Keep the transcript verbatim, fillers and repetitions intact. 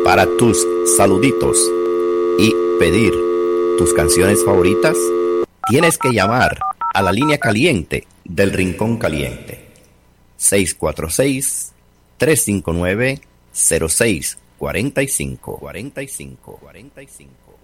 Para tus saluditos y pedir tus canciones favoritas, tienes que llamar a la línea caliente del Rincón Caliente. seis cuatro seis, tres cinco nueve, cero seis cuatro cinco, cuarenta y cinco, cuarenta y cinco.